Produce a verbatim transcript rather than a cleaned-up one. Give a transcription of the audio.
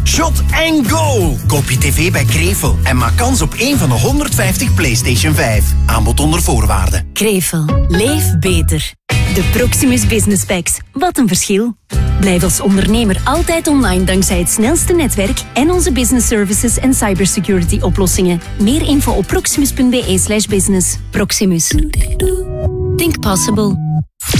Shot and go! Koop je tv bij Krevel en maak kans op één van de honderdvijftig PlayStation vijf. Aanbod onder voorwaarden. Krevel. Leef beter. De Proximus Business Packs. Wat een verschil. Blijf als ondernemer altijd online dankzij het snelste netwerk en onze business services en cybersecurity oplossingen. Meer info op proximus punt be slash business. Proximus. Think possible.